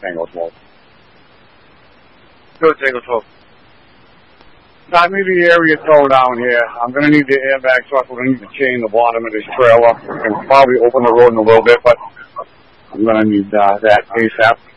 Tango 12. Go Tango 12. Not me the area tow down here. I'm going to need the airbag truck. We're going to need to chain the bottom of this trailer. We can probably open the road in a little bit, but I'm going to need that ASAP.